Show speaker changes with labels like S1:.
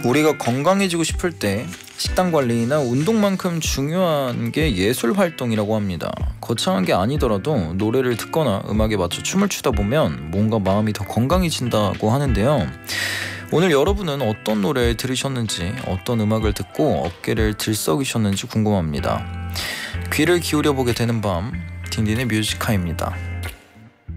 S1: 우리가 건강해지고 싶을 때 식단 관리나 운동만큼 중요한 게 예술 활동이라고 합니다. 거창한 게 아니더라도 노래를 듣거나 음악에 맞춰 춤을 추다 보면 뭔가 마음이 더 건강해진다고 하는데요. 오늘 여러분은 어떤 노래 들으셨는지, 어떤 음악을 듣고 어깨를 들썩이셨는지 궁금합니다. 귀를 기울여보게 되는 밤, 딘딘의 뮤지카입니다.